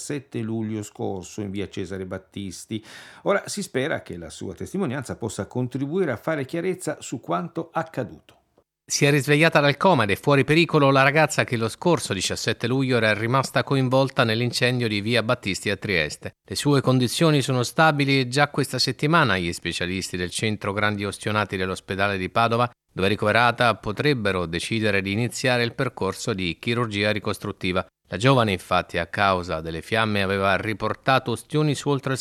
17 luglio scorso in via Cesare Battisti. Ora si spera che la sua testimonianza possa contribuire a fare chiarezza su quanto accaduto. Si è risvegliata dal coma ed è fuori pericolo la ragazza che lo scorso 17 luglio era rimasta coinvolta nell'incendio di via Battisti a Trieste. Le sue condizioni sono stabili e già questa settimana gli specialisti del centro grandi ostionati dell'ospedale di Padova, dove è ricoverata, potrebbero decidere di iniziare il percorso di chirurgia ricostruttiva. La giovane, infatti, a causa delle fiamme aveva riportato ustioni su oltre il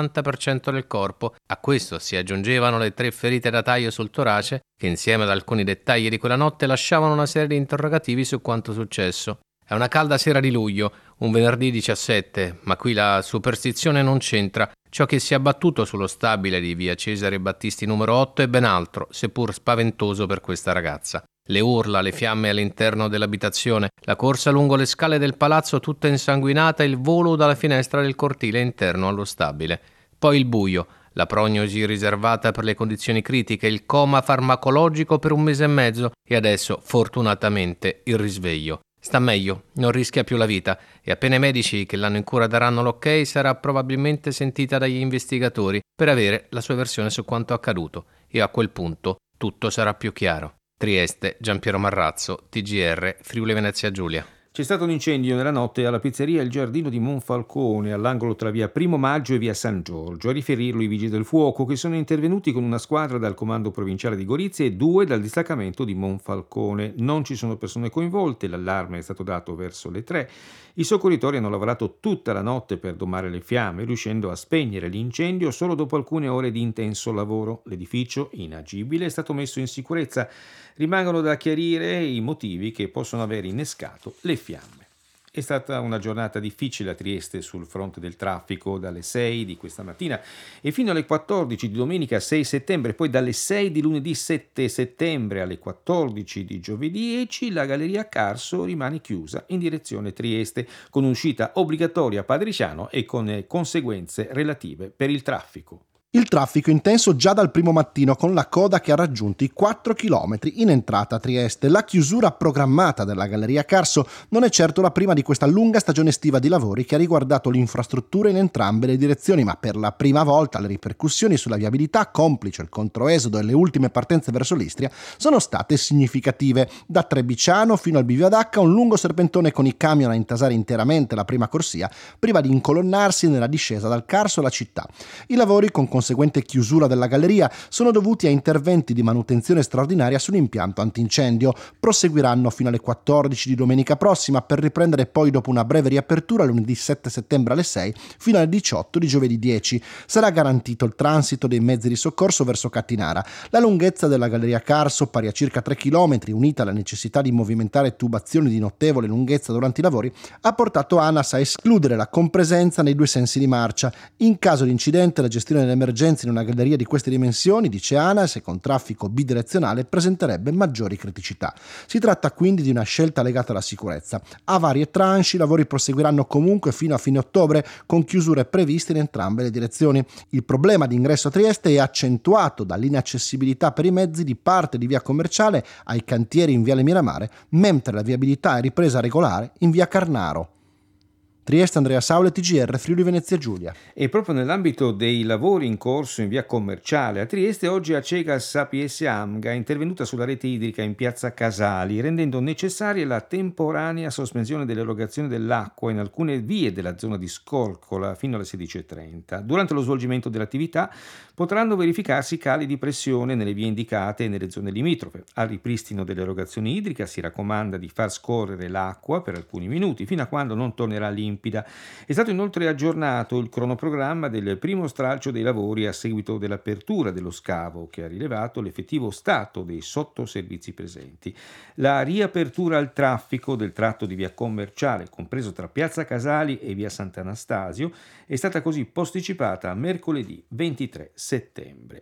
60% del corpo. A questo si aggiungevano le 3 ferite da taglio sul torace, che insieme ad alcuni dettagli di quella notte lasciavano una serie di interrogativi su quanto successo. È una calda sera di luglio, un venerdì 17, ma qui la superstizione non c'entra. Ciò che si è abbattuto sullo stabile di via Cesare Battisti numero 8 è ben altro, seppur spaventoso per questa ragazza. Le urla, le fiamme all'interno dell'abitazione, la corsa lungo le scale del palazzo tutta insanguinata e il volo dalla finestra del cortile interno allo stabile. Poi il buio, la prognosi riservata per le condizioni critiche, il coma farmacologico per 1 mese e mezzo e adesso, fortunatamente, il risveglio. Sta meglio, non rischia più la vita e appena i medici che l'hanno in cura daranno l'ok sarà probabilmente sentita dagli investigatori per avere la sua versione su quanto accaduto e a quel punto tutto sarà più chiaro. Trieste, Giampiero Marrazzo, TGR, Friuli Venezia Giulia. C'è stato un incendio nella notte alla pizzeria Il Giardino di Monfalcone, all'angolo tra via Primo Maggio e via San Giorgio. A riferirlo i vigili del fuoco, che sono intervenuti con una squadra dal comando provinciale di Gorizia e 2 dal distaccamento di Monfalcone. Non ci sono persone coinvolte, l'allarme è stato dato verso le 3. I soccorritori hanno lavorato tutta la notte per domare le fiamme, riuscendo a spegnere l'incendio solo dopo alcune ore di intenso lavoro. L'edificio, inagibile, è stato messo in sicurezza. Rimangono da chiarire i motivi che possono aver innescato le fiamme. È stata una giornata difficile a Trieste sul fronte del traffico dalle 6 di questa mattina e fino alle 14 di domenica 6 settembre, poi dalle 6 di lunedì 7 settembre alle 14 di giovedì 10 la Galleria Carso rimane chiusa in direzione Trieste con uscita obbligatoria a Padriciano e con conseguenze relative per il traffico. Il traffico intenso già dal primo mattino con la coda che ha raggiunto i 4 km in entrata a Trieste. La chiusura programmata della Galleria Carso non è certo la prima di questa lunga stagione estiva di lavori che ha riguardato l'infrastruttura in entrambe le direzioni, ma per la prima volta le ripercussioni sulla viabilità, complice il controesodo e le ultime partenze verso l'Istria, sono state significative. Da Trebiciano fino al Bivio ad Acca un lungo serpentone con i camion a intasare interamente la prima corsia prima di incolonnarsi nella discesa dal Carso alla città. I lavori con conseguente chiusura della galleria sono dovuti a interventi di manutenzione straordinaria sull'impianto antincendio. Proseguiranno fino alle 14 di domenica prossima per riprendere poi dopo una breve riapertura lunedì 7 settembre alle 6 fino alle 18 di giovedì 10. Sarà garantito il transito dei mezzi di soccorso verso Cattinara. La lunghezza della Galleria Carso, pari a circa 3 km, unita alla necessità di movimentare tubazioni di notevole lunghezza durante i lavori, ha portato ANAS a escludere la compresenza nei 2 sensi di marcia. In caso di incidente, la gestione delle emergenze in una galleria di queste dimensioni, dice ANAS, e con traffico bidirezionale presenterebbe maggiori criticità. Si tratta quindi di una scelta legata alla sicurezza. A varie tranche i lavori proseguiranno comunque fino a fine ottobre, con chiusure previste in entrambe le direzioni. Il problema di ingresso a Trieste è accentuato dall'inaccessibilità per i mezzi di parte di via Commerciale ai cantieri in viale Miramare, mentre la viabilità è ripresa regolare in via Carnaro. Trieste, Andrea Saule, TGR, Friuli Venezia Giulia. E proprio nell'ambito dei lavori in corso in via Commerciale a Trieste, oggi Acegas APS Amga è intervenuta sulla rete idrica in piazza Casali, rendendo necessaria la temporanea sospensione dell'erogazione dell'acqua in alcune vie della zona di Scorcola fino alle 16:30. Durante lo svolgimento dell'attività potranno verificarsi cali di pressione nelle vie indicate e nelle zone limitrofe. Al ripristino dell'erogazione idrica si raccomanda di far scorrere l'acqua per alcuni minuti fino a quando non tornerà limpida. È stato inoltre aggiornato il cronoprogramma del primo stralcio dei lavori a seguito dell'apertura dello scavo, che ha rilevato l'effettivo stato dei sottoservizi presenti. La riapertura al traffico del tratto di via Commerciale, compreso tra piazza Casali e via Sant'Anastasio, è stata così posticipata a mercoledì 23 settembre.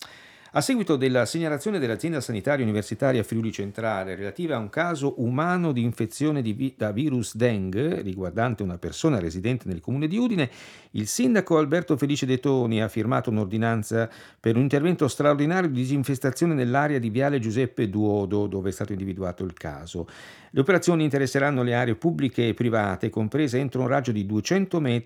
A seguito della segnalazione dell'azienda sanitaria universitaria Friuli Centrale relativa a un caso umano di infezione da virus Dengue riguardante una persona residente nel comune di Udine, il sindaco Alberto Felice De Toni ha firmato un'ordinanza per un intervento straordinario di disinfestazione nell'area di viale Giuseppe Duodo, dove è stato individuato il caso. Le operazioni interesseranno le aree pubbliche e private, comprese entro un raggio di 200 metri